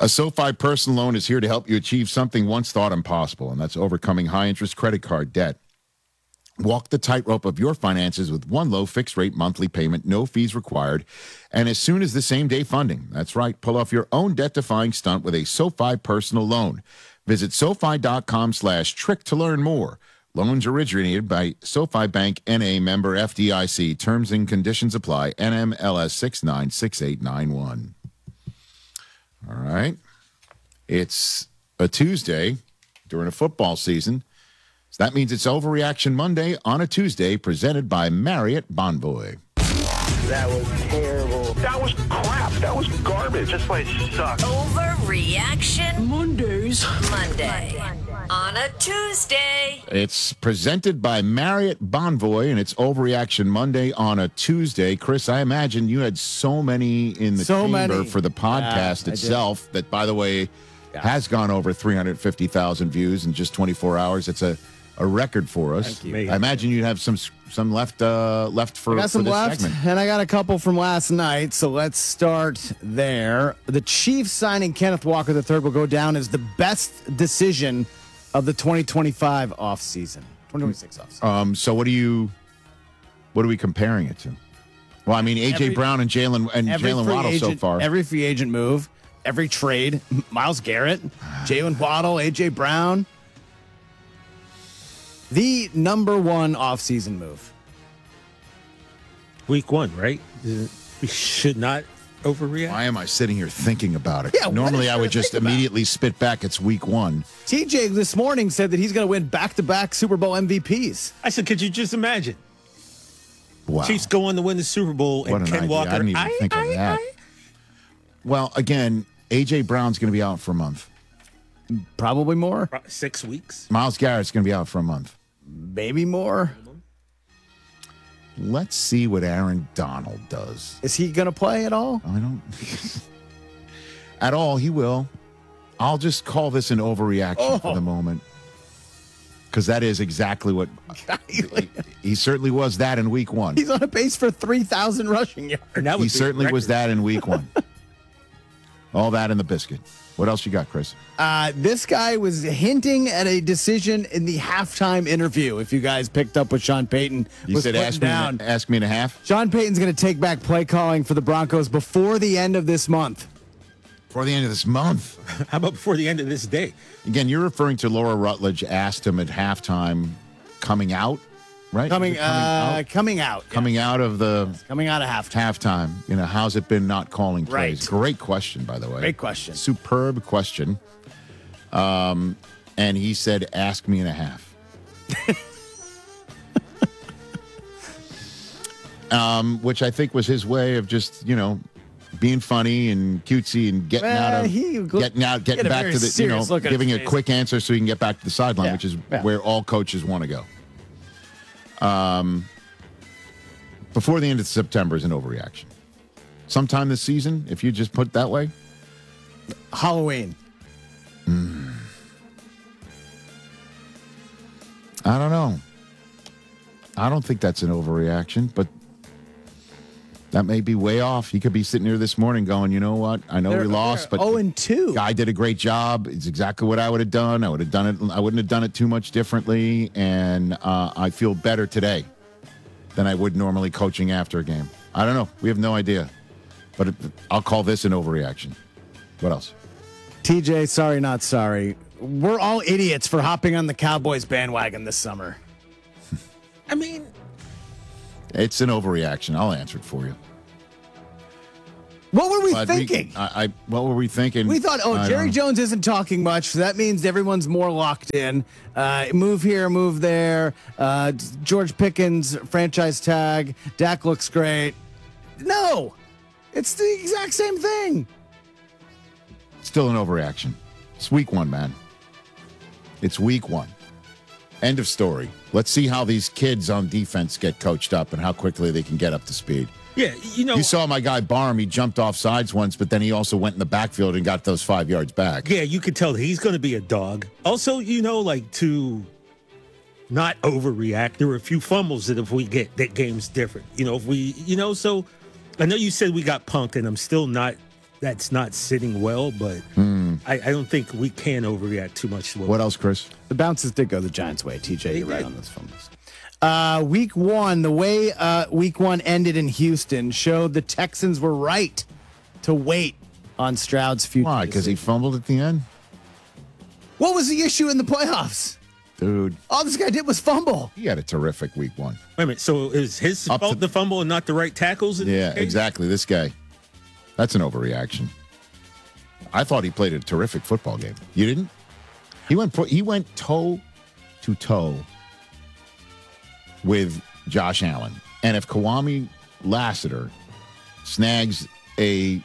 A SoFi personal loan is here to help you achieve something once thought impossible, and that's overcoming high-interest credit card debt. Walk the tightrope of your finances with one low fixed-rate monthly payment, no fees required, and as soon as the same-day funding. That's right. Pull off your own debt-defying stunt with a SoFi personal loan. Visit SoFi.com/trick to learn more. Loans originated by SoFi Bank N.A. member FDIC. Terms and conditions apply. NMLS 696891. All right. It's a Tuesday during a football season. So that means it's Overreaction Monday on a Tuesday, presented by Marriott Bonvoy. That was terrible. That was crap. That was garbage. This place sucks. Overreaction Mondays. Monday on a Tuesday. It's presented by Marriott Bonvoy, and it's Overreaction Monday on a Tuesday. Chris, I imagine you had so many in the chamber for the podcast itself that, by the way, has gone over 350,000 views in just 24 hours. It's a record for us. Thank you. I imagine you'd have some left for I got some this left, segment. and I got a couple from last night, so let's start there. The Chiefs signing Kenneth Walker III will go down as the best decision of the 2025 offseason. 2026 offseason. So what are we comparing it to? Well, I mean, A.J. Brown and Jalen Waddle so far. Every free agent move, every trade, Myles Garrett, Jalen Waddle, A.J. Brown. The number one offseason move. Week 1, right? We should not overreact. Why am I sitting here thinking about it? Yeah, what Normally, is I there would to just think about? immediately spit back. It's week 1. TJ this morning said that he's going to win back-to-back Super Bowl MVPs. I said, could you just imagine? Wow. Chiefs go on to win the Super Bowl, What and an Ken idea. Walker. I didn't even think of that. Well, again, A.J. Brown's going to be out for a month. Probably more, 6 weeks. Myles Garrett's going to be out for a month. maybe more. Let's see what Aaron Donald does. Is he going to play at all? I don't. At all, he will. I'll just call this an overreaction for the moment. Because that is exactly what he certainly was that in week 1. He's on a pace for 3,000 rushing yards. And that would He be certainly was record. that in week 1. All that in the biscuit. What else you got, Chris? This guy was hinting at a decision in the halftime interview. If you guys picked up what Sean Payton You was said putting down. ask me in a half? Sean Payton's going to take back play calling for the Broncos before the end of this month. Before the end of this month. How about before the end of this day? Again, you're referring to Laura Rutledge asked him at halftime coming out, right? Coming out. Coming out of the Coming out of halftime. halftime. You know, how's it been not calling plays? Right. Great question, by the way. Great question. Superb question. And he said, ask me in a half. Which I think was his way of just, being funny and cutesy and getting Get a back very to the, serious look at giving his a face. quick answer so he can get back to the sideline, Yeah, which is yeah. where all coaches want to go. Before the end of September is an overreaction. Sometime this season, if you just put it that way. Halloween. I don't know. I don't think that's an overreaction, but that may be way off. You could be sitting here this morning going, you know what? I know we lost, but 0-2. guy did a great job. It's exactly what I would have done. I would have done it. I wouldn't have done it too much differently, and I feel better today than I would normally coaching after a game. I don't know. We have no idea, but I'll call this an overreaction. What else? TJ, sorry, not sorry. We're all idiots for hopping on the Cowboys bandwagon this summer. I mean, It's an overreaction. I'll answer it for you. What were we But thinking? what were we thinking? We thought, I Jerry don't- Jones isn't talking much, so that means everyone's more locked in. Move here, move there. George Pickens, franchise tag. Dak looks great. No, it's the exact same thing. Still an overreaction. It's week 1, man. It's week 1. End of story. Let's see how these kids on defense get coached up and how quickly they can get up to speed. yeah, You saw my guy Barham. He jumped off sides once, but then he also went in the backfield and got those 5 yards back. yeah, you could tell that he's going to be a dog. Also, to not overreact, there were a few fumbles that if we get, that game's different. If we, so I know you said we got punked, and I'm still not, that's not sitting well, but I don't think we can overreact too much. To What else, Chris? The bounces did go the Giants' way. TJ, you're right did. on those fumbles. Week 1, the way week 1 ended in Houston showed the Texans were right to wait on Stroud's future. Why? Because he fumbled at the end? What was the issue in the playoffs? Dude, All this guy did was fumble. he had a terrific week 1. Wait a minute. So is his Up fault to- the fumble and not the right tackles? In Yeah, this case? exactly. This guy. That's an overreaction. I thought he played a terrific football game. You didn't? He went toe to toe with Josh Allen. And if Kwame Lassiter snags a,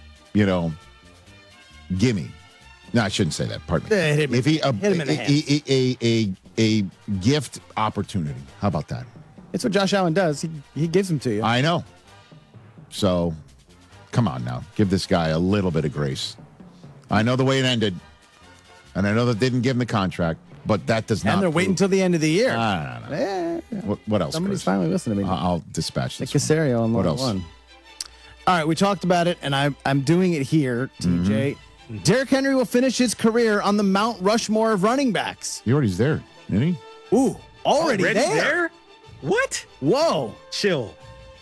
gimme. No, I shouldn't say that. Pardon me. Hit him If he hit him in the hands. a gift opportunity. How about that? It's what Josh Allen does. He gives them to you. I know. So, come on now. Give this guy a little bit of grace. I know the way it ended, and I know that didn't give him the contract, but that does not. And they're waiting until the end of the year. No. Eh, What else? somebody's Chris? finally listening to me. I'll dispatch Nick this. one. Casario on What line else? 1. All right, we talked about it, and I'm doing it here, TJ. Derrick Henry will finish his career on the Mount Rushmore of running backs. He already there, isn't he? Ooh, already there? What? Whoa. Chill.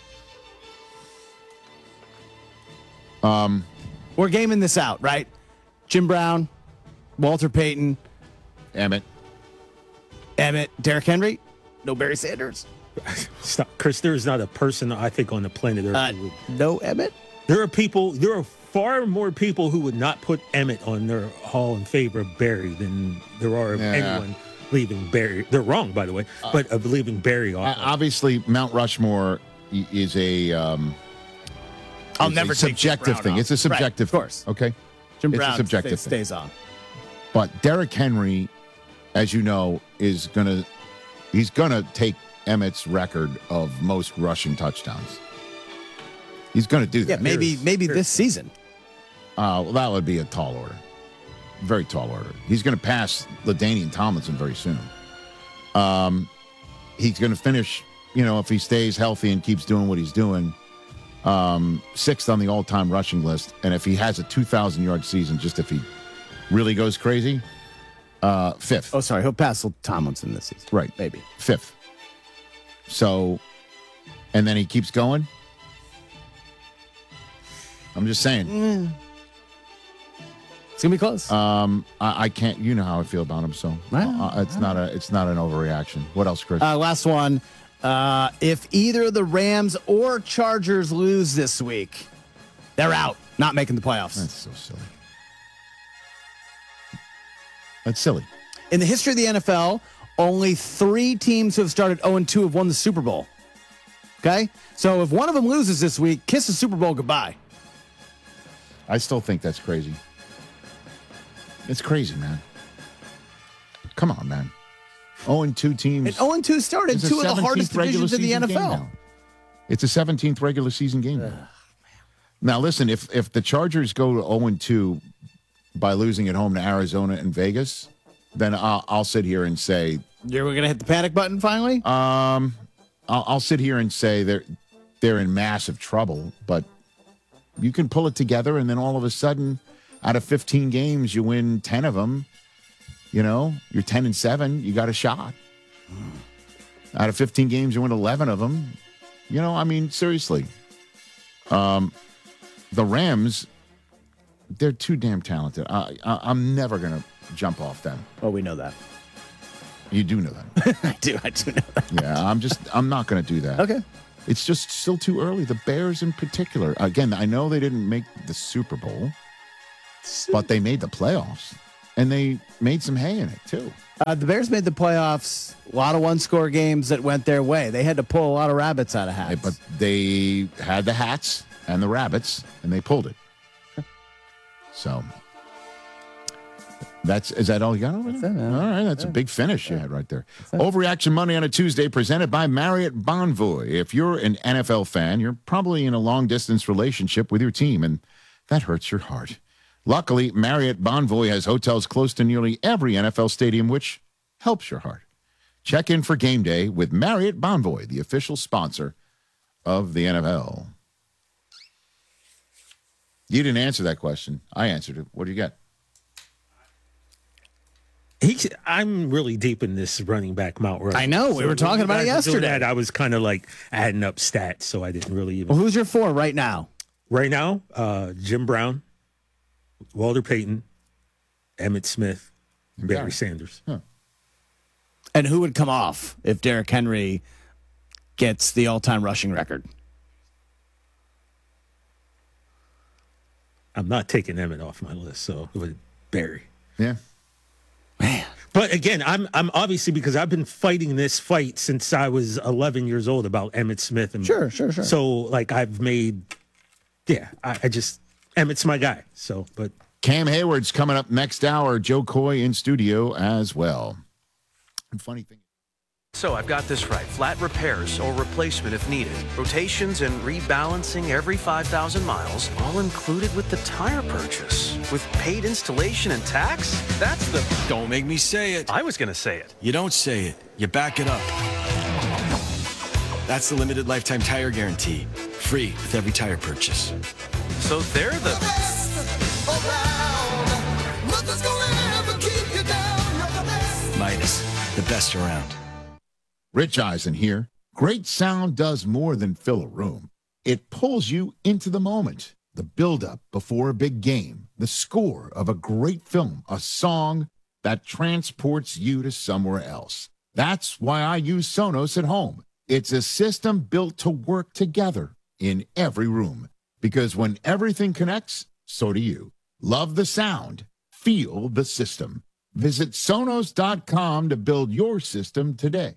We're gaming this out, right? Jim Brown, Walter Payton, Emmett. Derrick Henry, no Barry Sanders. Stop, Chris. There is not a person I think on the planet Earth. who would- No Emmett. There are far more people who would not put Emmett on their hall in favor of Barry than there are of Yeah. anyone leaving Barry. They're wrong, by the way, but of leaving Barry off. Obviously, Mount Rushmore is a. I'll is never a take Jim subjective Brown thing. off. It's a subjective, Right, of course. thing, okay. Jim It's a Brown subjective stays on. But Derrick Henry, as you know, he's gonna take Emmett's record of most rushing touchdowns. He's gonna do Yeah, that. maybe this season. Well, that would be a tall order, very tall order. He's gonna pass LaDainian Tomlinson very soon. He's gonna finish, if he stays healthy and keeps doing what he's doing, 6th on the all-time rushing list. And if he has a 2,000-yard season, just if he really goes crazy, 5th. Oh, sorry. He'll pass Tomlinson this season. Right. Maybe. 5th. So, and then he keeps going. I'm just saying. It's going to be close. I can't. You know how I feel about him. So it's not an overreaction. What else, Chris? Last one. If either the Rams or Chargers lose this week, they're out. Not making the playoffs. That's so silly. That's silly. In the history of the NFL, only 3 teams who have started 0-2 have won the Super Bowl. Okay? So if one of them loses this week, kiss the Super Bowl goodbye. I still think that's crazy. It's crazy, man. Come on, man. 0-2 teams. And 0-2 started It's a 2 of the 17th hardest regular divisions in the season game NFL. now. It's a 17th regular season game. now. Now, listen, if the Chargers go to 0-2 by losing at home to Arizona and Vegas, then I'll sit here and say You're going to hit the panic button finally? I'll sit here and say they're in massive trouble, but you can pull it together, and then all of a sudden, out of 15 games, you win 10 of them. You're 10-7. You got a shot. Out of 15 games, you win 11 of them. Seriously. The Rams, they're too damn talented. I'm never going to jump off them. Oh, we know that. You do know that. I do know that. Yeah, I'm not going to do that. Okay. It's just still too early. The Bears in particular. Again, I know they didn't make the Super Bowl, but they made the playoffs. And they made some hay in it, too. The Bears made the playoffs. A lot of one-score games that went their way. They had to pull a lot of rabbits out of hats. But they had the hats and the rabbits, and they pulled it. So, is that all you got over there? That's it, man. All right, that's a big finish you had right there. Overreaction Monday on a Tuesday presented by Marriott Bonvoy. If you're an NFL fan, you're probably in a long-distance relationship with your team, and that hurts your heart. Luckily, Marriott Bonvoy has hotels close to nearly every NFL stadium, which helps your heart. Check in for game day with Marriott Bonvoy, the official sponsor of the NFL. You didn't answer that question. I answered it. What do you get? I'm really deep in this running back Mount Rushmore. I know. We were talking about it yesterday. I was kind of like adding up stats, so I didn't really even. Well, who's your 4 right now? Right now, Jim Brown, Walter Payton, Emmitt Smith, Barry Sanders. Huh. And who would come off if Derrick Henry gets the all-time rushing record? I'm not taking Emmitt off my list, so it would Barry. Yeah. Man. But again, I'm obviously, because I've been fighting this fight since I was 11 years old about Emmitt Smith. And Sure. So, like, I've made, I just, Emmitt's my guy. So, but. Cam Hayward's coming up next hour. Joe Coy in studio as well. And funny thing. So I've got this right. Flat repairs or replacement if needed. Rotations and rebalancing every 5,000 miles, all included with the tire purchase. With paid installation and tax? That's the... Don't make me say it. I was going to say it. You don't say it. You back it up. That's the limited lifetime tire guarantee. Free with every tire purchase. So they're the... Midas, the best around. Rich Eisen here. Great sound does more than fill a room. It pulls you into the moment, the build-up before a big game, the score of a great film, a song that transports you to somewhere else. That's why I use Sonos at home. It's a system built to work together in every room, because when everything connects, so do you. Love the sound. Feel the system. Visit Sonos.com to build your system today.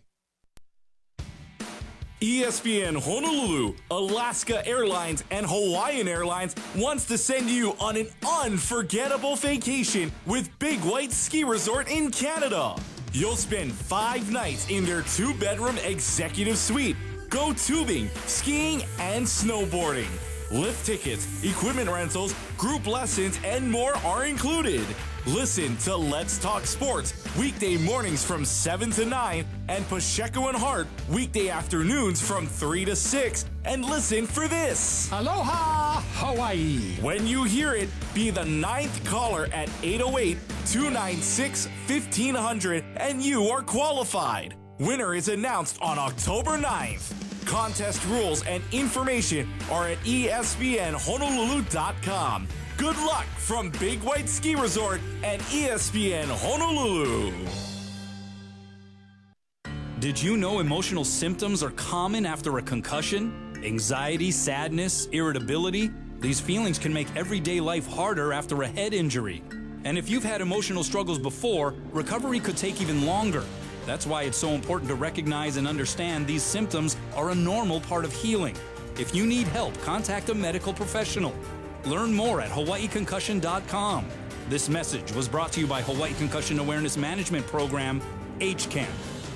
ESPN Honolulu, Alaska Airlines, and Hawaiian Airlines wants to send you on an unforgettable vacation with Big White Ski Resort in Canada. You'll spend 5 nights in their 2-bedroom executive suite. Go tubing, skiing, and snowboarding. Lift tickets, equipment rentals, group lessons, and more are included. Listen to Let's Talk Sports weekday mornings from 7 to 9 and Pacheco and Hart weekday afternoons from 3 to 6. And listen for this. Aloha, Hawaii. When you hear it, be the 9th caller at 808-296-1500 and you are qualified. Winner is announced on October 9th. Contest rules and information are at ESPNHonolulu.com. Good luck from Big White Ski Resort and ESPN Honolulu. Did you know emotional symptoms are common after a concussion? Anxiety, sadness, irritability? These feelings can make everyday life harder after a head injury. And if you've had emotional struggles before, recovery could take even longer. That's why it's so important to recognize and understand these symptoms are a normal part of healing. If you need help, contact a medical professional. Learn more at hawaiiconcussion.com. This message was brought to you by Hawaii Concussion Awareness Management Program, HCAM.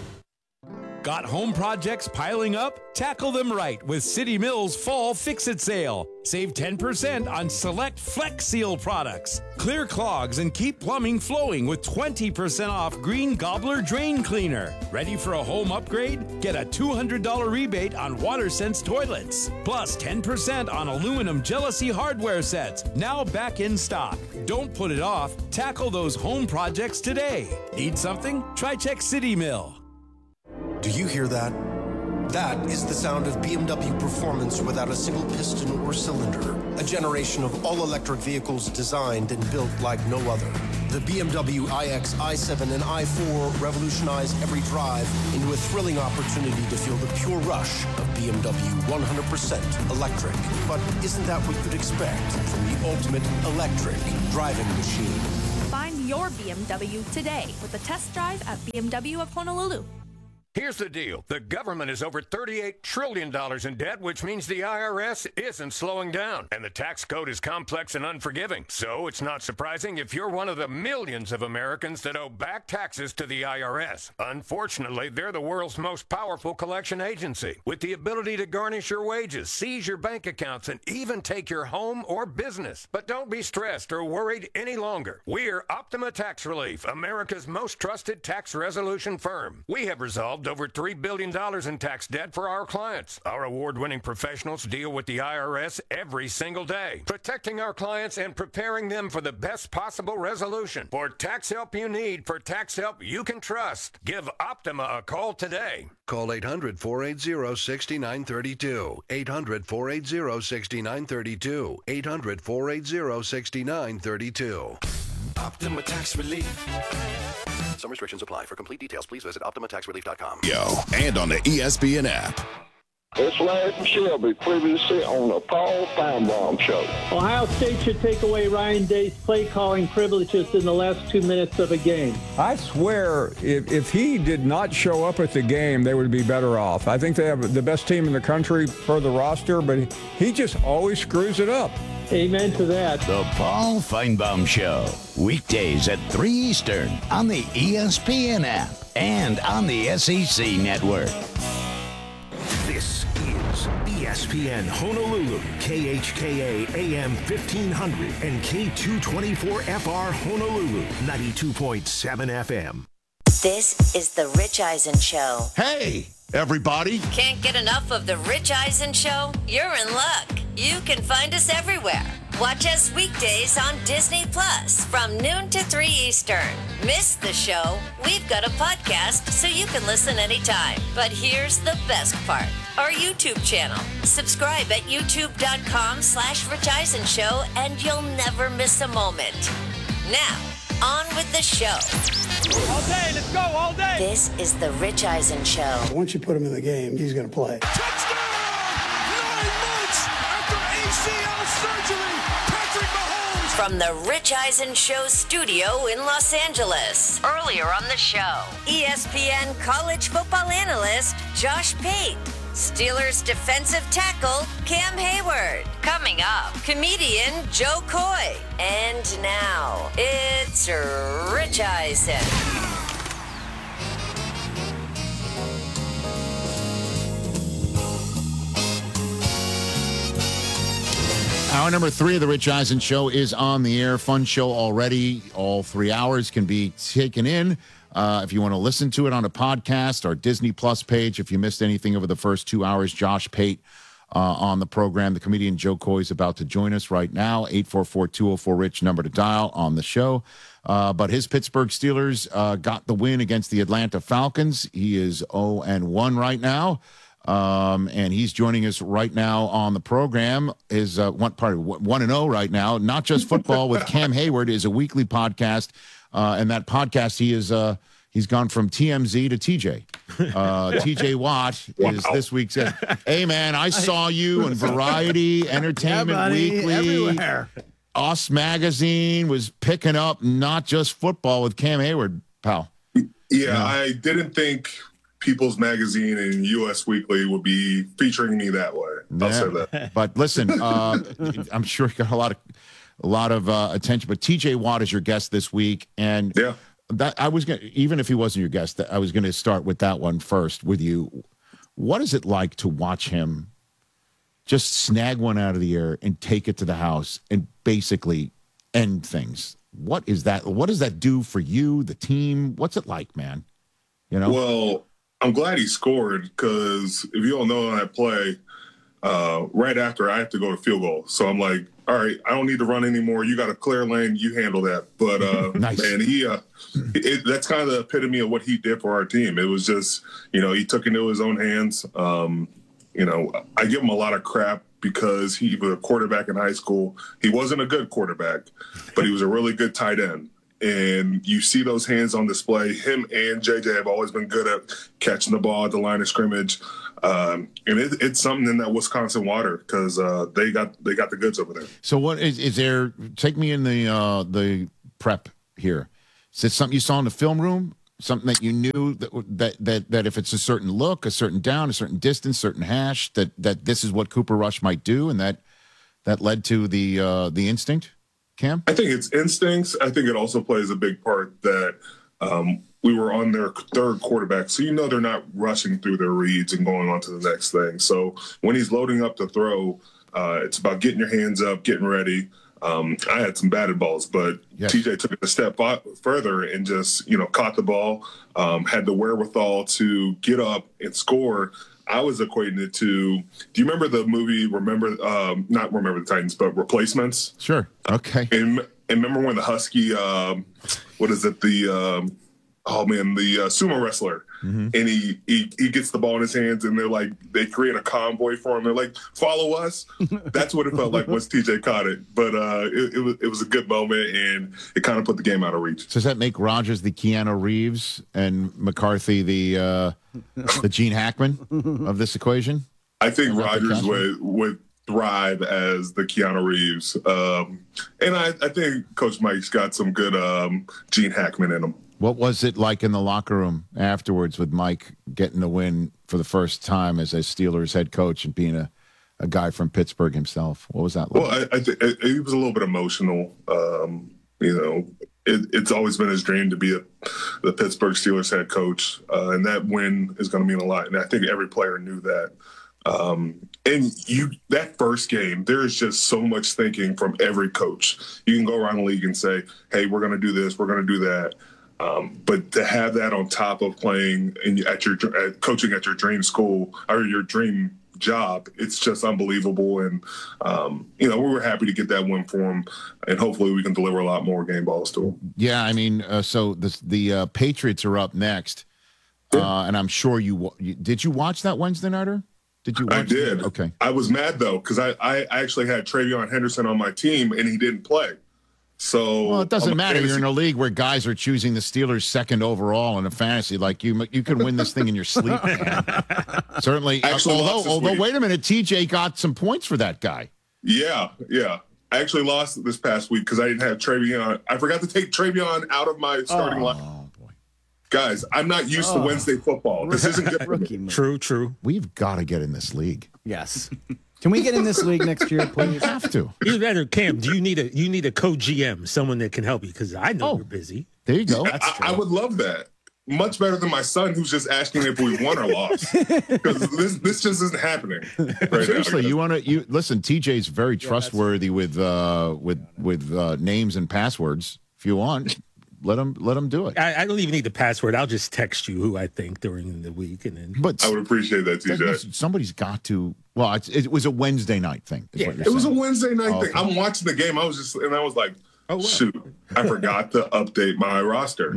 Got home projects piling up? Tackle them right with City Mills Fall Fix-It Sale. Save 10% on select Flex Seal products. Clear clogs and keep plumbing flowing with 20% off Green Gobbler Drain Cleaner. Ready for a home upgrade? Get a $200 rebate on WaterSense toilets. Plus 10% on aluminum Jealousy hardware sets. Now back in stock. Don't put it off. Tackle those home projects today. Need something? Try check City Mill. Do you hear that? That is the sound of BMW performance without a single piston or cylinder. A generation of all-electric vehicles designed and built like no other. The BMW iX, i7, and i4 revolutionize every drive into a thrilling opportunity to feel the pure rush of BMW 100% electric. But isn't that what you'd expect from the ultimate electric driving machine? Find your BMW today with a test drive at BMW of Honolulu. Here's the deal. The government is over $38 trillion in debt, which means the IRS isn't slowing down. And the tax code is complex and unforgiving. So it's not surprising if you're one of the millions of Americans that owe back taxes to the IRS. Unfortunately, they're the world's most powerful collection agency, with the ability to garnish your wages, seize your bank accounts, and even take your home or business. But don't be stressed or worried any longer. We're Optima Tax Relief, America's most trusted tax resolution firm. We have resolved solved over $3 billion in tax debt for our clients. Our award-winning professionals deal with the IRS every single day, protecting our clients and preparing them for the best possible resolution. For tax help you need, for tax help you can trust, give Optima a call today. Call 800-480-6932. 800-480-6932. 800-480-6932. Optima Tax Relief. Some restrictions apply. For complete details, please visit OptimaTaxRelief.com. And on the ESPN app. It's Larry from Shelby, previously on the Paul Feinbaum Show. Ohio State should take away Ryan Day's play calling privileges in the last 2 minutes of a game. I swear, if he did not show up at the game, they would be better off. I think they have the best team in the country per the roster, but he just always screws it up. Amen to that. The Paul Feinbaum Show, weekdays at 3 Eastern on the ESPN app and on the SEC Network. This is ESPN Honolulu, KHKA AM 1500 and K224FR Honolulu, 92.7 FM. This is The Rich Eisen Show. Hey, everybody. Can't get enough of The Rich Eisen Show? You're in luck. You can find us everywhere. Watch us weekdays on Disney Plus from noon to 3 Eastern. Miss the show? We've got a podcast so you can listen anytime. But here's the best part. Our YouTube channel. Subscribe at youtube.com/Rich Eisen Show and you'll never miss a moment. Now, on with the show. All day, let's go, all day. This is The Rich Eisen Show. Once you put him in the game, he's going to play. Touchdown! 9 months after ACL surgery, Patrick Mahomes. From the Rich Eisen Show studio in Los Angeles. Earlier on the show, ESPN college football analyst Josh Pate. Steelers defensive tackle Cam Hayward. Coming up, comedian Joe Coy. And now, it's Rich Eisen. Hour number 3 of the Rich Eisen Show is on the air. Fun show already. All 3 hours can be taken in. If you want to listen to it on a podcast or Disney Plus page, if you missed anything over the first 2 hours, Josh Pate on the program. The comedian Joe Coy is about to join us right now. 844-204-RICH, number to dial on the show. But his Pittsburgh Steelers got the win against the Atlanta Falcons. He is 0-1 right now. And he's joining us right now on the program. His 1-0 right now. Not Just Football with Cam Hayward is a weekly podcast. And that podcast, he's gone from TMZ to TJ. TJ Watt is this week's. Hey, man, I saw you in Variety, Entertainment Weekly. Everywhere. Us Magazine was picking up Not Just Football with Cam Hayward, pal. Yeah, I didn't think People's Magazine and U.S. Weekly would be featuring me that way. I'll say that. But listen, I'm sure you got a lot of attention. But TJ Watt is your guest this week, and that I was gonna, even if he wasn't your guest, I was going to start with that one first with you. What is it like to watch him just snag one out of the air and take it to the house and basically end things? What is that? What does that do for you, the team? What's it like, man? You know. Well, I'm glad he scored because if you don't know on that play, right after I have to go to field goal. So I'm like, all right, I don't need to run anymore. You got a clear lane. You handle that. But, nice. Man, that's kind of the epitome of what he did for our team. It was just, he took it into his own hands. I give him a lot of crap because he was a quarterback in high school. He wasn't a good quarterback, but he was a really good tight end. And you see those hands on display. Him and JJ have always been good at catching the ball at the line of scrimmage. And it's something in that Wisconsin water because they got the goods over there. So what is there? Take me in the prep here. Is it something you saw in the film room? Something that you knew that if it's a certain look, a certain down, a certain distance, certain hash, that this is what Cooper Rush might do, and that led to the instinct? Cam? I think it's instincts. I think it also plays a big part that we were on their third quarterback. So they're not rushing through their reads and going on to the next thing. So when he's loading up to throw, it's about getting your hands up, getting ready. I had some batted balls, but TJ took it a step further and just, caught the ball, had the wherewithal to get up and score. I was equating it to, do you remember the movie, not Remember the Titans, but Replacements? Sure. Okay. And remember when the Husky, the sumo wrestler, and he gets the ball in his hands, and they create a convoy for him. They're like, follow us. That's what it felt like once TJ caught it. But it was a good moment, and it kind of put the game out of reach. So does that make Rodgers the Keanu Reeves and McCarthy the Gene Hackman of this equation? I think Rodgers would thrive as the Keanu Reeves. And I think Coach Mike's got some good Gene Hackman in him. What was it like in the locker room afterwards with Mike getting the win for the first time as a Steelers head coach and being a guy from Pittsburgh himself? What was that like? Well, I think he was a little bit emotional. It's always been his dream to be the Pittsburgh Steelers head coach, and that win is going to mean a lot. And I think every player knew that. That first game, there is just so much thinking from every coach. You can go around the league and say, hey, we're going to do this, we're going to do that. But to have that on top of playing coaching at your dream school or your dream job, it's just unbelievable. And, we were happy to get that win for him, and hopefully we can deliver a lot more game balls to him. Yeah, I mean, so the Patriots are up next, and I'm sure did you watch that Wednesday nighter? Did you watch I did. That? Okay. I was mad, though, because I actually had TreVeyon Henderson on my team, and he didn't play. So, well, it doesn't matter. You're in a league where guys are choosing the Steelers second overall in a fantasy. Like you can win this thing in your sleep. Certainly. Although, wait a minute, TJ got some points for that guy. Yeah. I actually lost this past week because I didn't have TreVeyon. I forgot to take TreVeyon out of my starting line. Oh, boy. Guys, I'm not used to Wednesday football. This isn't good for me. True. We've got to get in this league. Yes. Can we get in this league next year, please? We have to. Either that or Cam, do you need a co-GM, someone that can help you? Because I know you're busy. There you go. I would love that. Much better than my son, who's just asking if we won or lost. Because this just isn't happening. Right Seriously, now. you listen. TJ's very trustworthy with names and passwords. If you want, let him do it. I don't even need the password. I'll just text you who I think during the week, and then. But I would appreciate that, TJ. Somebody's got to. Well, it was a Wednesday night thing. It was a Wednesday night thing. I'm watching the game. I was like, shoot, I forgot to update my roster.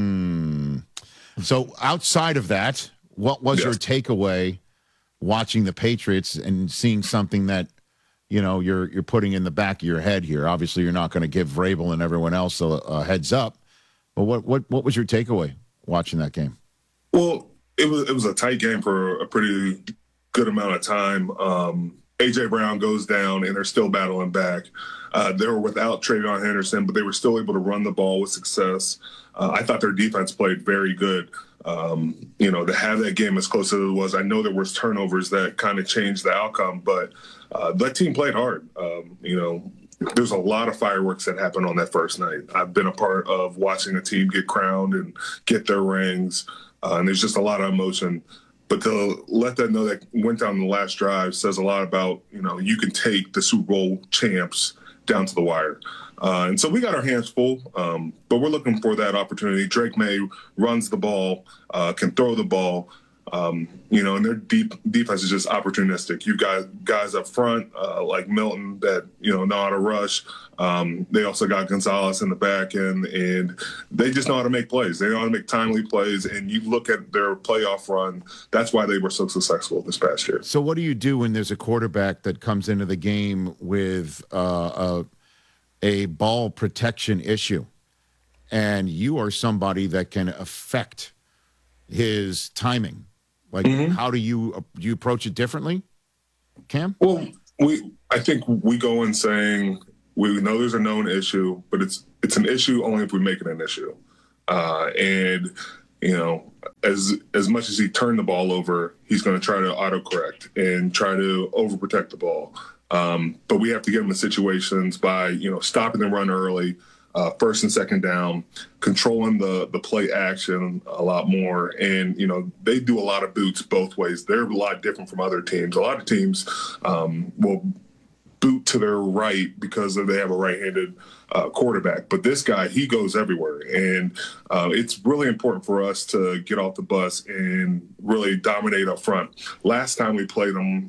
So outside of that, what was your takeaway watching the Patriots and seeing something that you're putting in the back of your head here? Obviously, you're not going to give Vrabel and everyone else a heads up. But what was your takeaway watching that game? Well, it was a tight game for a pretty good amount of time. A.J. Brown goes down, and they're still battling back. They were without TreVeyon Henderson, but they were still able to run the ball with success. I thought their defense played very good. To have that game as close as it was, I know there was turnovers that kind of changed the outcome, but that team played hard. There's a lot of fireworks that happened on that first night. I've been a part of watching a team get crowned and get their rings, and there's just a lot of emotion. But to let them know that went down the last drive says a lot about, you can take the Super Bowl champs down to the wire. And so we got our hands full, but we're looking for that opportunity. Drake May runs the ball, can throw the ball, and their defense is just opportunistic. You got guys up front like Milton that, know how to rush. They also got Gonzalez in the back end, and they just know how to make plays. They know how to make timely plays, and you look at their playoff run, that's why they were so successful this past year. So what do you do when there's a quarterback that comes into the game with a ball protection issue, and you are somebody that can affect his timing? Like, how do you approach it differently, Cam? Well, I think we go in saying we know there's a known issue, but it's an issue only if we make it an issue. And as much as he turned the ball over, he's going to try to autocorrect and try to overprotect the ball. But we have to get him in situations by, stopping the run early, first and second down, controlling the play action a lot more. And, they do a lot of boots both ways. They're a lot different from other teams. A lot of teams will boot to their right because they have a right-handed quarterback. But this guy, he goes everywhere. And it's really important for us to get off the bus and really dominate up front. Last time we played them,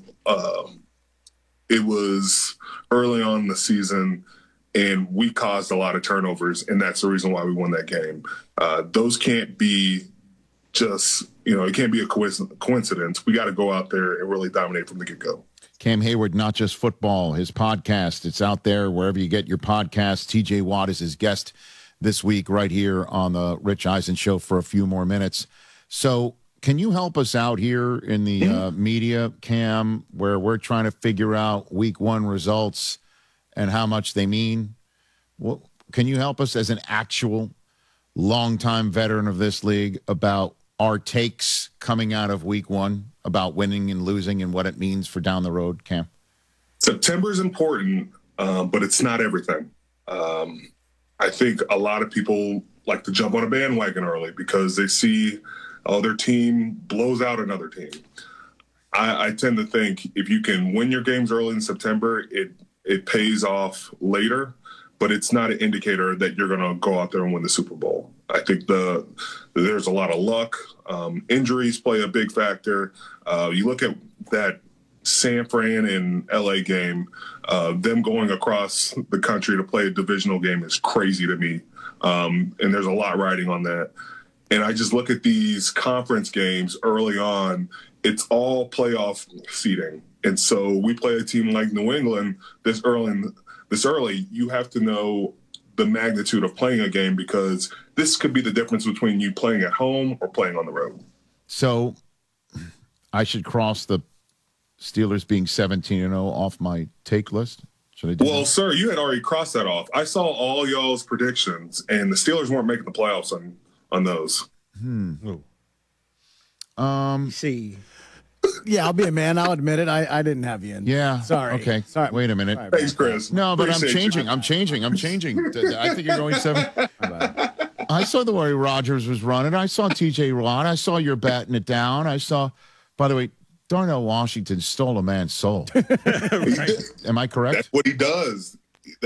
it was early on in the season, and we caused a lot of turnovers, and that's the reason why we won that game. Those can't be just, it can't be a coincidence. We got to go out there and really dominate from the get-go. Cam Hayward, Not Just Football, his podcast, it's out there wherever you get your podcasts. TJ Watt is his guest this week right here on the Rich Eisen Show for a few more minutes. So can you help us out here in the media, Cam, where we're trying to figure out week one results and how much they mean? Well, can you help us as an actual longtime veteran of this league about our takes coming out of week one about winning and losing and what it means for down the road, Cam? September is important, but it's not everything. I think a lot of people like to jump on a bandwagon early because they see their team blows out another team. I tend to think if you can win your games early in September, it pays off later, but it's not an indicator that you're going to go out there and win the Super Bowl. I think there's a lot of luck. Injuries play a big factor. You look at that San Fran and LA game, them going across the country to play a divisional game is crazy to me. And there's a lot riding on that. And I just look at these conference games early on, it's all playoff seeding. And so we play a team like New England this early, you have to know the magnitude of playing a game because this could be the difference between you playing at home or playing on the road. So I should cross the Steelers being 17-0 off my take list? Should I do that? Sir, you had already crossed that off. I saw all y'all's predictions, and the Steelers weren't making the playoffs on those. See. Yeah, I'll be a man. I'll admit it. I didn't have you in. Yeah. Sorry. Okay. Sorry. Wait a minute. Thanks, Chris. No, but Appreciate I'm changing. I think you're going 7. I saw the way Rodgers was running. I saw TJ Watt. I saw you're batting it down. I saw, by the way, Darnell Washington stole a man's soul. Am I correct? That's what he does.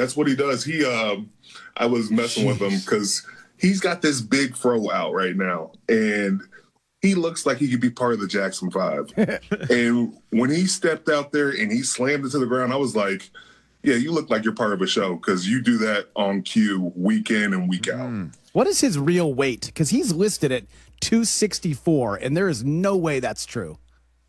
I was messing with him because he's got this big fro out right now, and he looks like he could be part of the Jackson 5. And when he stepped out there and he slammed it to the ground, I was like, yeah, you look like you're part of a show because you do that on cue week in and week out. What is his real weight? Because he's listed at 264, and there is no way that's true.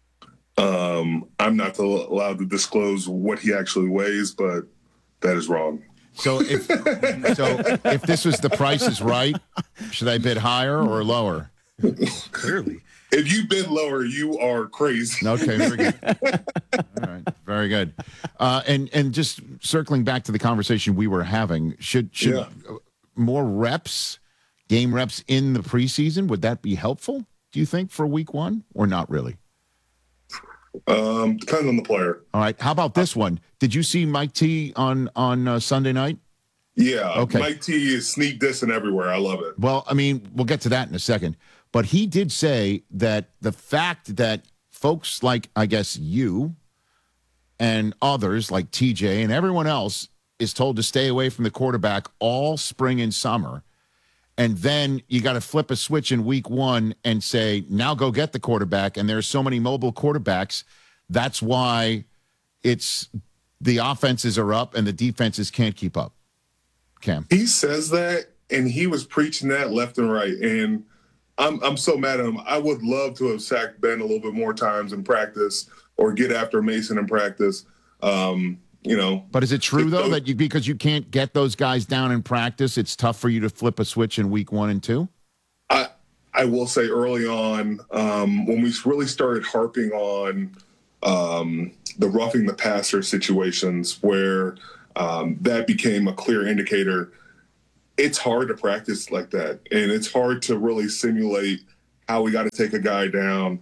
I'm not allowed to disclose what he actually weighs, but that is wrong. So if this was The Price is Right, should I bid higher or lower? Clearly. If you bid lower, you are crazy. Okay, very good. All right, very good. And just circling back to the conversation we were having, should more reps, game reps in the preseason, would that be helpful, do you think, for week one or not really? Depends on the player. All right. How about this one? Did you see Mike T on Sunday night? Yeah. Okay. Mike T is sneak dissing everywhere. I love it. Well, I mean, we'll get to that in a second. But he did say that the fact that folks like, I guess, you and others like TJ and everyone else is told to stay away from the quarterback all spring and summer, and then you got to flip a switch in week one and say, now go get the quarterback. And there's so many mobile quarterbacks. That's why it's the offenses are up and the defenses can't keep up. Cam. He says that, and he was preaching that left and right. And I'm so mad at him. I would love to have sacked Ben a little bit more times in practice or get after Mason in practice. But is it true, though, that because you can't get those guys down in practice, it's tough for you to flip a switch in week 1 and 2? I will say early on, when we really started harping on the roughing the passer situations where that became a clear indicator, it's hard to practice like that. And it's hard to really simulate how we got to take a guy down.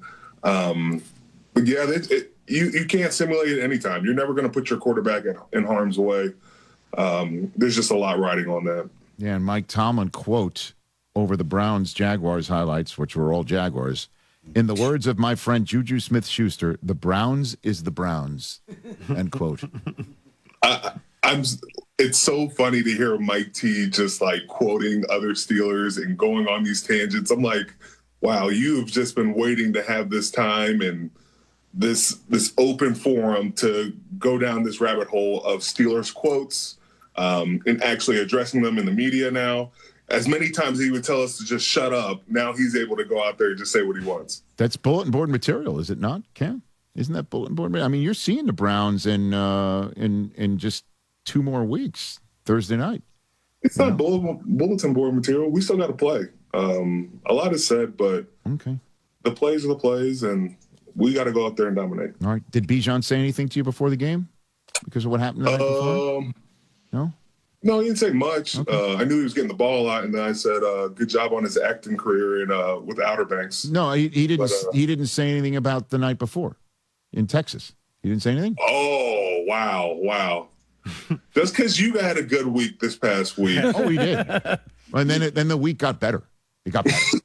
But yeah, you can't simulate it anytime. You're never going to put your quarterback in harm's way. There's just a lot riding on that. Yeah, and Mike Tomlin quote over the Browns-Jaguars highlights, which were all Jaguars. In the words of my friend Juju Smith-Schuster, the Browns is the Browns, end quote. It's so funny to hear Mike T just like quoting other Steelers and going on these tangents. I'm like, wow, you've just been waiting to have this time and this open forum to go down this rabbit hole of Steelers quotes and actually addressing them in the media now. As many times as he would tell us to just shut up, now he's able to go out there and just say what he wants. That's bulletin board material, is it not, Cam? Isn't that bulletin board material? I mean, you're seeing the Browns in just 2 more weeks, Thursday night. It's not bulletin board material. We still got to play. A lot is said, but the plays are the plays, and we got to go out there and dominate. All right. Did Bijan say anything to you before the game because of what happened the night before? No? No, he didn't say much. Okay. I knew he was getting the ball a lot, and then I said, "Good job on his acting career with Outer Banks." No, he didn't. But, he didn't say anything about the night before in Texas. He didn't say anything. Oh, wow! Just because you had a good week this past week. Oh, he did. And then the week got better. It got better.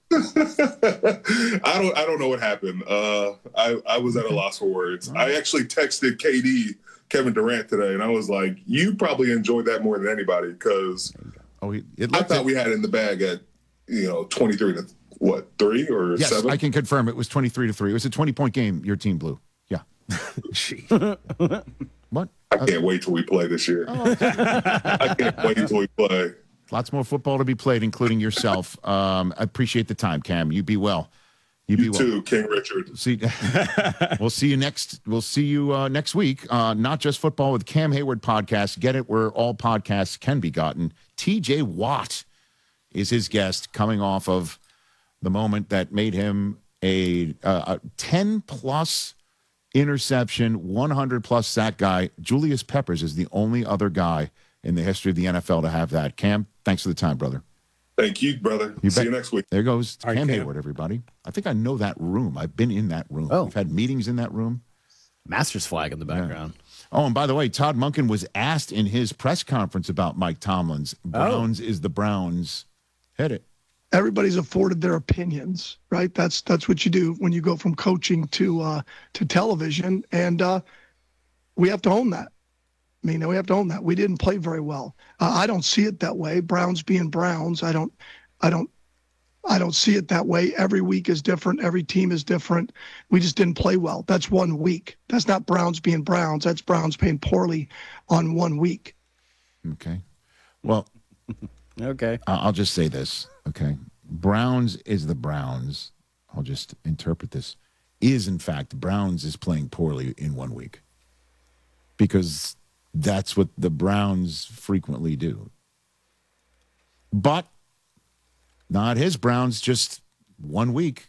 I don't know what happened. I was at a loss for words. I actually texted Kevin Durant today, and I was like, you probably enjoyed that more than anybody because I thought we had it in the bag at 23 to 3 or 7? Yes, I can confirm it was 23-3. It was a 20-point game your team blew. Yeah. What? I can't wait till we play this year. I can't wait till we play. Lots more football to be played, including yourself. I appreciate the time, Cam. You be well. You too, King Richard. We'll see you next. We'll see you next week. Not Just Football with Cam Hayward podcast. Get it where all podcasts can be gotten. TJ Watt is his guest, coming off of the moment that made him a 10-plus interception, 100-plus sack guy. Julius Peppers is the only other guy in the history of the NFL to have that. Cam, thanks for the time, brother. Thank you, brother. See you next week. There goes Cam Hayward, everybody. I think I know that room. I've been in that room. We've had meetings in that room. Masters flag in the background. Yeah. Oh, and by the way, Todd Monken was asked in his press conference about Mike Tomlin's Browns is the Browns. Hit it. Everybody's afforded their opinions, right? That's what you do when you go from coaching to television, and we have to own that. I mean, we have to own that. We didn't play very well. I don't see it that way. Browns being Browns, I don't see it that way. Every week is different. Every team is different. We just didn't play well. That's 1 week. That's not Browns being Browns. That's Browns playing poorly on 1 week. Okay. Well, okay. I'll just say this. Okay. Browns is the Browns. I'll just interpret this. Is, in fact, Browns is playing poorly in 1 week. Because that's what the Browns frequently do. But not his Browns, just 1 week.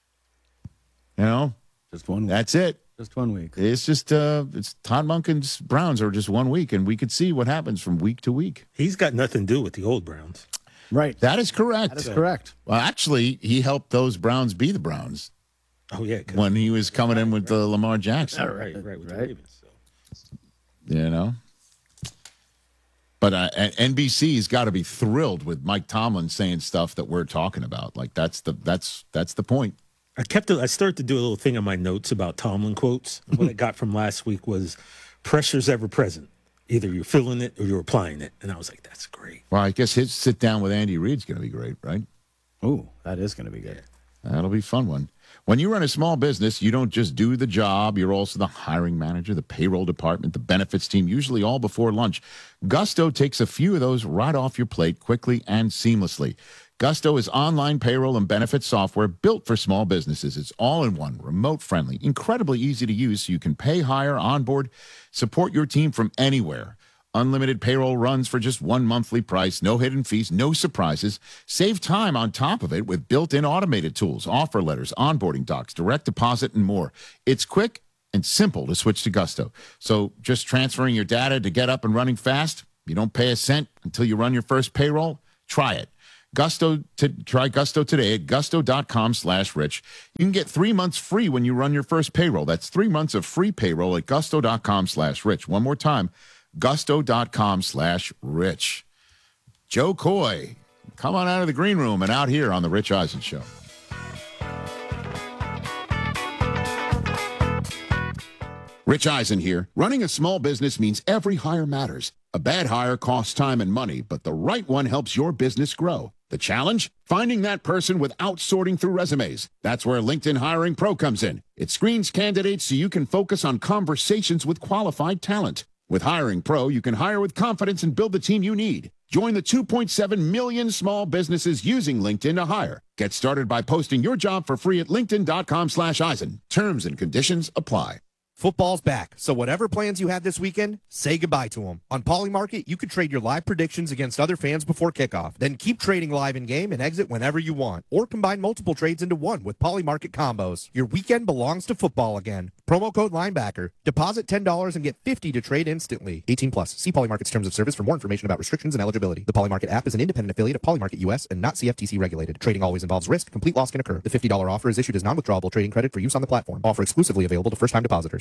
Just 1 week. That's it. Just 1 week. It's just it's Todd Monken's Browns are just 1 week, and we could see what happens from week to week. He's got nothing to do with the old Browns. Right. That is correct. That is correct. Well, actually, he helped those Browns be the Browns. Oh, yeah. When he was coming in with the Lamar Jackson. Right, with the Ravens. So. But NBC's got to be thrilled with Mike Tomlin saying stuff that we're talking about. Like that's the point. I started to do a little thing on my notes about Tomlin quotes. What I got from last week was pressure's ever present. Either you're feeling it or you're applying it. And I was like, that's great. Well, I guess his sit down with Andy Reid's going to be great, right? Ooh, that is going to be good. That'll be a fun one. When you run a small business, you don't just do the job. You're also the hiring manager, the payroll department, the benefits team, usually all before lunch. Gusto takes a few of those right off your plate quickly and seamlessly. Gusto is online payroll and benefits software built for small businesses. It's all-in-one, remote-friendly, incredibly easy to use so you can pay, hire, onboard, support your team from anywhere. Unlimited payroll runs for just one monthly price, no hidden fees, no surprises. Save time on top of it with built-in automated tools, offer letters, onboarding docs, direct deposit, and more. It's quick and simple to switch to Gusto. So just transferring your data to get up and running fast, you don't pay a cent until you run your first payroll. Try it. Try Gusto today at gusto.com/rich. You can get 3 months free when you run your first payroll. That's 3 months of free payroll at gusto.com/rich. One more time, gusto.com/rich. Joe Coy, come on out of the green room and out here on the Rich Eisen Show. Rich Eisen here. Running a small business means every hire matters. A bad hire costs time and money, but the right one helps your business grow. The challenge? Finding that person without sorting through resumes. That's where LinkedIn Hiring Pro comes in. It screens candidates so you can focus on conversations with qualified talent. With Hiring Pro, you can hire with confidence and build the team you need. Join the 2.7 million small businesses using LinkedIn to hire. Get started by posting your job for free at linkedin.com/Eisen. Terms and conditions apply. Football's back, so whatever plans you had this weekend, say goodbye to them. On Polymarket, you can trade your live predictions against other fans before kickoff. Then keep trading live in-game and exit whenever you want. Or combine multiple trades into one with Polymarket combos. Your weekend belongs to football again. Promo code Linebacker. Deposit $10 and get $50 to trade instantly. 18 plus. See Polymarket's terms of service for more information about restrictions and eligibility. The Polymarket app is an independent affiliate of Polymarket US and not CFTC regulated. Trading always involves risk. Complete loss can occur. The $50 offer is issued as non-withdrawable trading credit for use on the platform. Offer exclusively available to first-time depositors.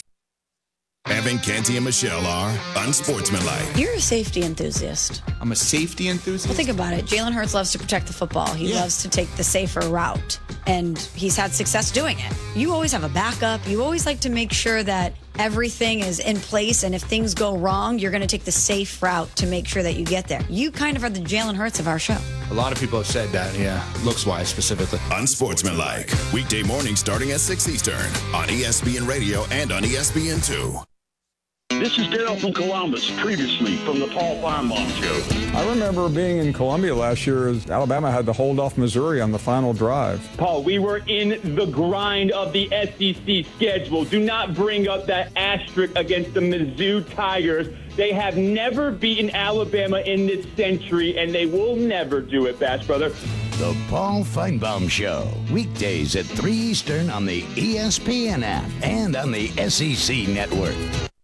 Evan, Canty, and Michelle are unsportsmanlike. You're a safety enthusiast. I'm a safety enthusiast? Well, think about it. Jalen Hurts loves to protect the football. He loves to take the safer route, and he's had success doing it. You always have a backup. You always like to make sure that everything is in place, and if things go wrong, you're going to take the safe route to make sure that you get there. You kind of are the Jalen Hurts of our show. A lot of people have said that, yeah, looks-wise specifically. Unsportsmanlike. Weekday morning starting at 6 Eastern on ESPN Radio and on ESPN2. This is Darryl from Columbus, previously from the Paul Feinbaum Show. I remember being in Columbia last year as Alabama had to hold off Missouri on the final drive. Paul, we were in the grind of the SEC schedule. Do not bring up that asterisk against the Mizzou Tigers. They have never beaten Alabama in this century, and they will never do it, Bash Brother. The Paul Feinbaum Show, weekdays at 3 Eastern on the ESPN app and on the SEC Network.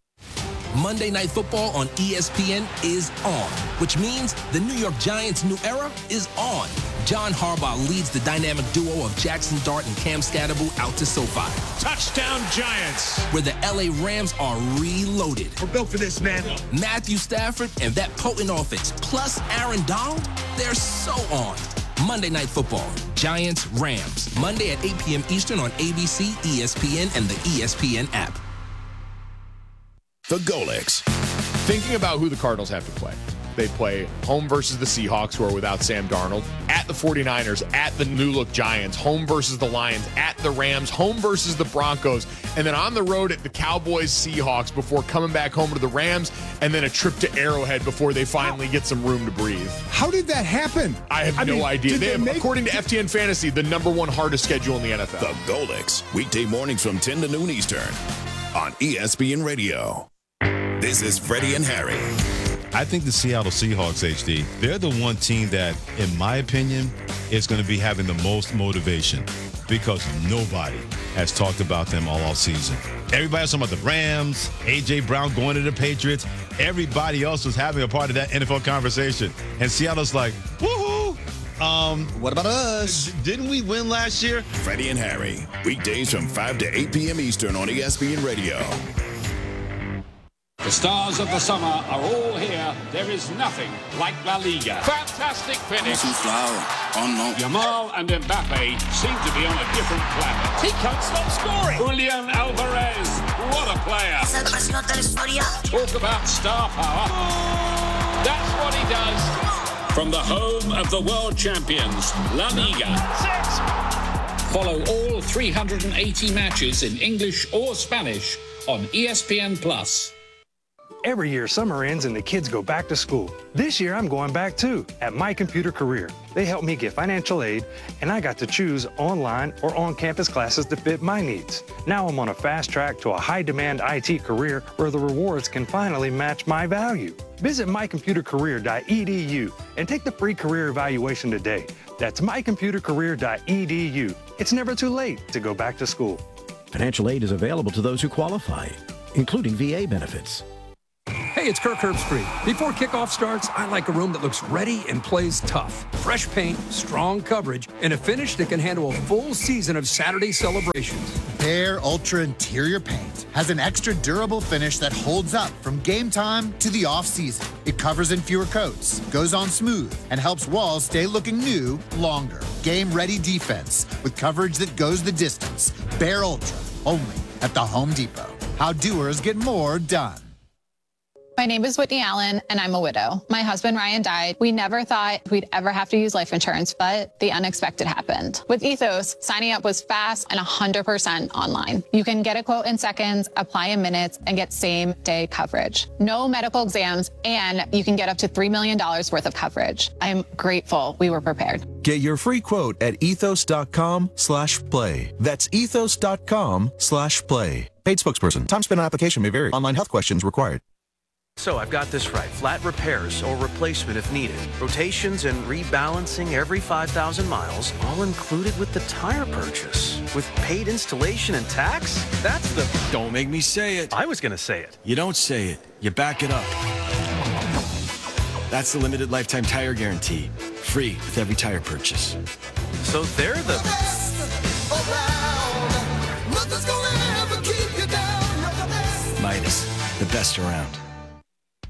Monday Night Football on ESPN is on, which means the New York Giants' new era is on. John Harbaugh leads the dynamic duo of Jackson Dart and Cam Scatterbo out to SoFi. Touchdown Giants! Where the LA Rams are reloaded. We're built for this, man. Matthew Stafford and that potent offense, plus Aaron Donald, they're so on. Monday Night Football, Giants, Rams. Monday at 8 p.m. Eastern on ABC, ESPN, and the ESPN app. The Golix. Thinking about who the Cardinals have to play. They play home versus the Seahawks, who are without Sam Darnold, at the 49ers, at the new-look Giants, home versus the Lions, at the Rams, home versus the Broncos, and then on the road at the Cowboys, Seahawks, before coming back home to the Rams, and then a trip to Arrowhead before they finally get some room to breathe. How did that happen? I have no idea. They have, according to FTN Fantasy, the #1 hardest schedule in the NFL. The Golix. Weekday mornings from 10 to noon Eastern on ESPN Radio. This is Freddie and Harry. I think the Seattle Seahawks, HD, they're the one team that, in my opinion, is going to be having the most motivation because nobody has talked about them all offseason. Everybody's talking about the Rams, A.J. Brown going to the Patriots. Everybody else was having a part of that NFL conversation. And Seattle's like, woohoo! What about us? Didn't we win last year? Freddie and Harry, weekdays from 5 to 8 p.m. Eastern on ESPN Radio. The stars of the summer are all here. There is nothing like La Liga. Fantastic finish. Yamal and Mbappe seem to be on a different planet. He can't stop scoring. Julian Alvarez, what a player. Talk about star power. That's what he does. From the home of the world champions, La Liga. Follow all 380 matches in English or Spanish on ESPN+. Every year, summer ends and the kids go back to school. This year, I'm going back too, at My Computer Career. They helped me get financial aid, and I got to choose online or on-campus classes to fit my needs. Now I'm on a fast track to a high-demand IT career where the rewards can finally match my value. Visit mycomputercareer.edu and take the free career evaluation today. That's mycomputercareer.edu. It's never too late to go back to school. Financial aid is available to those who qualify, including VA benefits. Hey, it's Kirk Herbstreit. Before kickoff starts, I like a room that looks ready and plays tough. Fresh paint, strong coverage, and a finish that can handle a full season of Saturday celebrations. Behr Ultra Interior Paint has an extra durable finish that holds up from game time to the off-season. It covers in fewer coats, goes on smooth, and helps walls stay looking new longer. Game-ready defense with coverage that goes the distance. Behr Ultra, only at the Home Depot. how doers get more done. My name is Whitney Allen, and I'm a widow. My husband, Ryan, died. We never thought we'd ever have to use life insurance, but the unexpected happened. With Ethos, signing up was fast and 100% online. You can get a quote in seconds, apply in minutes, and get same-day coverage. No medical exams, and you can get up to $3 million worth of coverage. I'm grateful we were prepared. Get your free quote at ethos.com/play. That's ethos.com/play. Paid spokesperson. Time spent on application may vary. Online health questions required. So I've got this right. Flat repairs or replacement if needed. Rotations and rebalancing every 5,000 miles, all included with the tire purchase. With paid installation and tax? That's the... Don't make me say it. I was going to say it. You don't say it. You back it up. That's the limited lifetime tire guarantee. Free with every tire purchase. So they're the... Midas, the best around.